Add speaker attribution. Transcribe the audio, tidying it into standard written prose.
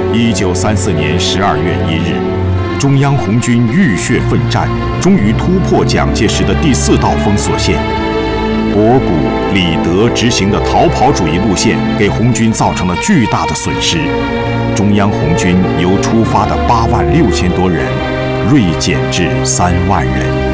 Speaker 1: 1934年12月1日，中央红军浴血奋战，终于突破蒋介石的第4道封锁线。博古、李德执行的逃跑主义路线，给红军造成了巨大的损失。中央红军由出发的8万6千多人，锐减至3万人。